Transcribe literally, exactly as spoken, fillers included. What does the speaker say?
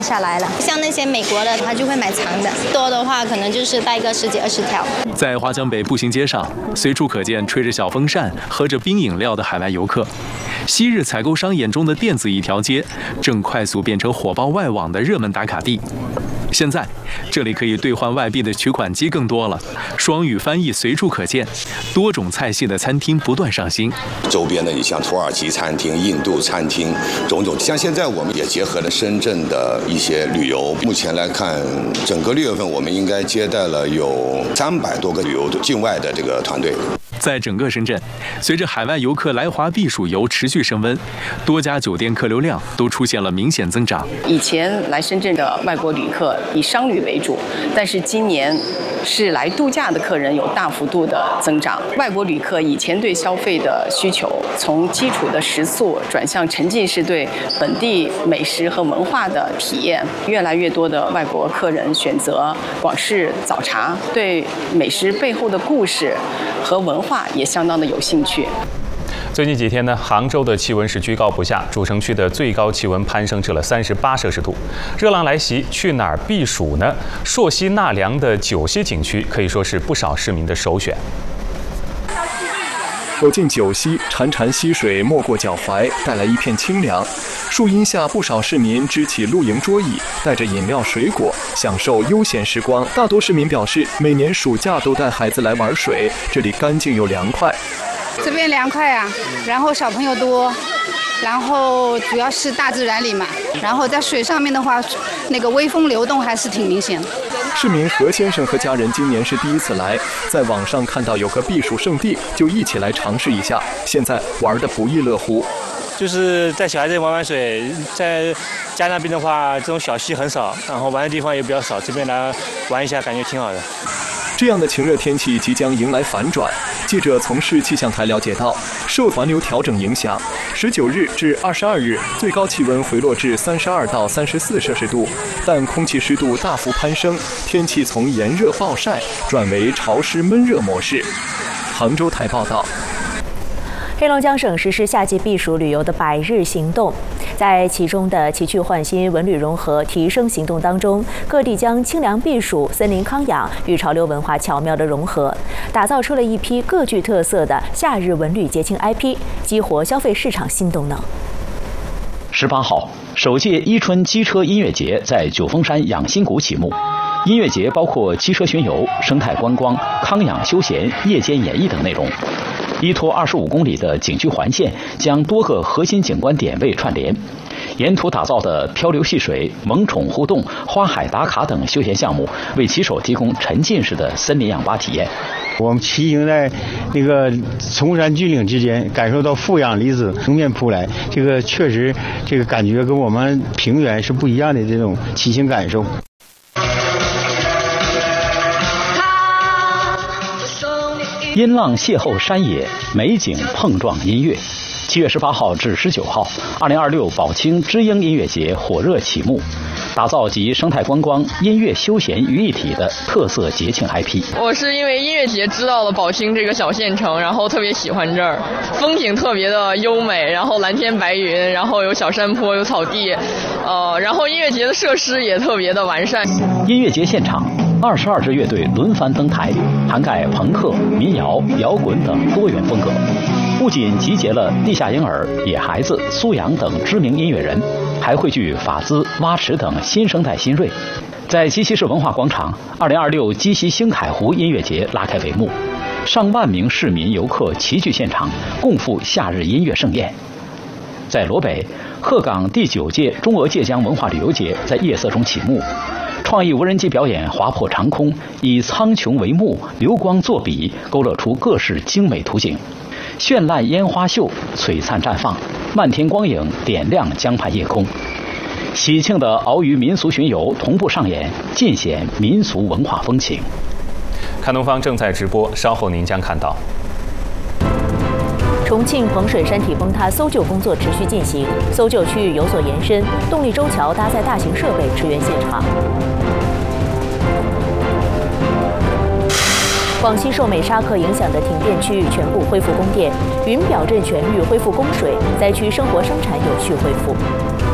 下来了。像那些美国的，他就会买长的，多的话可能就是带个十几二十条。 在华强北步行街上，随处可见吹着小风扇、喝着冰饮料的海外游客。昔日采购商眼中的电子一条街，正快速变成火爆外网的热门打卡地。现在，这里可以兑换外币的取款机更多了，双语翻译随处可见，多种菜系的餐厅不断上新。 周边的，你像土耳其餐厅、印度餐厅，种种。像现在我们也结合了深圳的一些旅游。目前来看，整个六月份我们应该接待了有三百多个旅游境外的这个团队。 在整个深圳，随着海外游客来华避暑游持续升温，多家酒店客流量都出现了明显增长。 以前来深圳的外国旅客以商旅为主，但是今年是来度假的客人有大幅度的增长。外国旅客以前对消费的需求，从基础的食宿转向沉浸式对本地美食和文化的体验。越来越多的外国客人选择广式早茶，对美食背后的故事和文化也相当的有兴趣。 最近几天呢，杭州的气温是居高不下，主城区的最高气温攀升至了三十八摄氏度。热浪来袭，去哪儿避暑呢？朔溪纳凉的九溪景区可以说是不少市民的首选。 走进九溪，潺潺溪水没过脚踝，带来一片清凉。树荫下，不少市民支起露营桌椅，带着饮料、水果，享受悠闲时光。大多市民表示，每年暑假都带孩子来玩水，这里干净又凉快。 这边凉快啊，然后小朋友多，然后主要是大自然里嘛，然后在水上面的话，那个微风流动还是挺明显的。 市民何先生和家人今年是第一次来，在网上看到有个避暑胜地，就一起来尝试一下。现在玩得不亦乐乎。 就是在小孩子玩玩水，在家那边的话，这种小溪很少，然后玩的地方也比较少，这边来玩一下，感觉挺好的。 这样的晴热天气即将迎来反转。记者从市气象台了解到，受环流调整影响，十九日至二十二日最高气温回落至三十二到三十四摄氏度，但空气湿度大幅攀升，天气从炎热暴晒转为潮湿闷热模式。杭州台报道。 黑龙江省实施夏季避暑旅游的百日行动，在其中的奇趣焕新、文旅融合提升行动当中，各地将清凉避暑、森林康养与潮流文化巧妙的融合，打造出了一批各具特色的夏日文旅节庆 I P， 激活消费市场新动能。 十八号，首届伊春机车音乐节在九峰山养心谷启幕。音乐节包括汽车巡游、生态观光、康养休闲、夜间演绎等内容。依托二十五公里的景区环线，将多个核心景观点位串联，沿途打造的漂流戏水、萌宠互动、花海打卡等休闲项目，为骑手提供沉浸式的森林氧吧体验。 我们骑行在那个崇山峻岭之间，感受到负氧离子迎面扑来，这个确实，这个感觉跟我们平原是不一样的这种骑行感受。 音浪邂逅山野，美景碰撞音乐。七月十八号至十九号，二零二六宝清知音音乐节火热启幕，打造集生态观光、音乐休闲于一体的特色节庆 I P。 我是因为音乐节知道了宝清这个小县城，然后特别喜欢这儿，风景特别的优美，然后蓝天白云，然后有小山坡，有草地，呃，然后音乐节的设施也特别的完善。 音乐节现场，二十二支乐队轮番登台，涵盖朋克、民谣、摇滚等多元风格。不仅集结了地下婴儿、野孩子、苏阳等知名音乐人，还汇聚法兹、蛙池等新生代新锐。在鸡西市文化广场，二零二六鸡西星海湖音乐节拉开帷幕，上万名市民游客齐聚现场，共赴夏日音乐盛宴。在罗北，鹤岗第九届中俄介江文化旅游节在夜色中启幕。创意无人机表演划破长空，以苍穹为幕，流光作笔，勾勒出各式精美图景。绚烂烟花秀璀璨绽放，漫天光影点亮江畔夜空。喜庆的鳌鱼民俗巡游同步上演，尽显民俗文化风情。 看东方正在直播，稍后您将看到。 重庆彭水山体崩塌搜救工作持续进行，搜救区域有所延伸，动力舟桥搭载大型设备支援现场。广西受美沙克影响的停电区域全部恢复供电，云表镇全域恢复供水，灾区生活生产有序恢复。